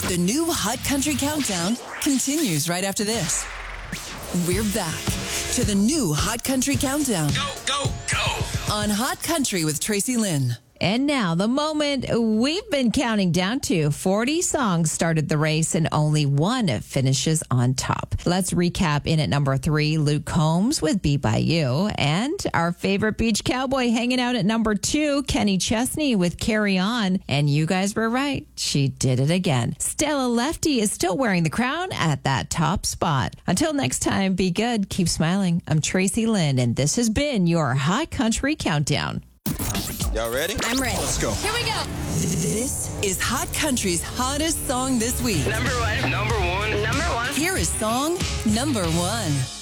The new Hot Country Countdown continues right after this. We're back to the new Hot Country Countdown. Go, go, go. On Hot Country with Tracy Lynn. And now, the moment we've been counting down to. 40 songs started the race and only one finishes on top. Let's recap. In at number 3, Luke Combs with Be By You. And our favorite beach cowboy hanging out at number 2, Kenny Chesney with Carry On. And you guys were right. She did it again. Stella Lefty is still wearing the crown at that top spot. Until next time, be good. Keep smiling. I'm Tracy Lynn, and this has been your Hot Country Countdown. Y'all ready? I'm ready. Let's go. Here we go. This is Hot Country's hottest song this week. Number one. Number one. Number one. Here is song number 1.